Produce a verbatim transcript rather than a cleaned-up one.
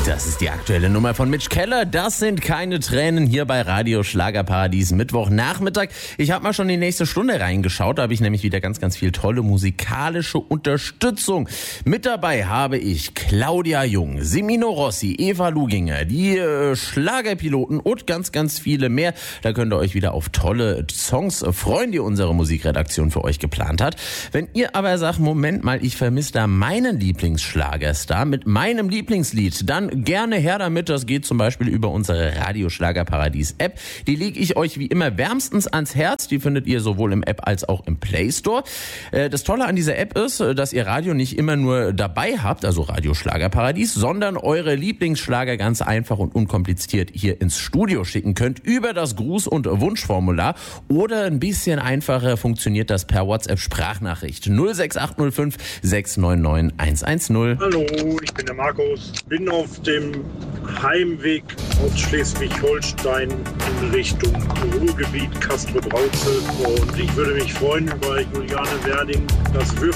Das ist die aktuelle Nummer von Mitch Keller. Das sind keine Tränen hier bei Radio Schlagerparadies Mittwochnachmittag. Ich habe mal schon die nächste Stunde reingeschaut. Da habe ich nämlich wieder ganz, ganz viel tolle musikalische Unterstützung. Mit dabei habe ich Claudia Jung, Semino Rossi, Eva Luginger, die äh, Schlagerpiloten und ganz, ganz viele mehr. Da könnt ihr euch wieder auf tolle Songs freuen, die unsere Musikredaktion für euch geplant hat. Wenn ihr aber sagt, Moment mal, ich vermisse da meinen Lieblingsschlagerstar mit meinem Lieblingslied, dann gerne her damit. Das geht zum Beispiel über unsere Radio Schlagerparadies App. Die lege ich euch wie immer wärmstens ans Herz. Die findet ihr sowohl im App als auch im Play Store. Das Tolle an dieser App ist, dass ihr Radio nicht immer nur dabei habt, also Radio Schlagerparadies, sondern eure Lieblingsschlager ganz einfach und unkompliziert hier ins Studio schicken könnt über das Gruß- und Wunschformular. Oder ein bisschen einfacher funktioniert das per WhatsApp-Sprachnachricht null sechs acht null fünf sechs neun neun eins eins null. Hallo, ich bin der Markus. Bin auf dem Heimweg aus Schleswig-Holstein in Richtung Ruhrgebiet Castrop-Rauxel und ich würde mich freuen über Juliane Werding, das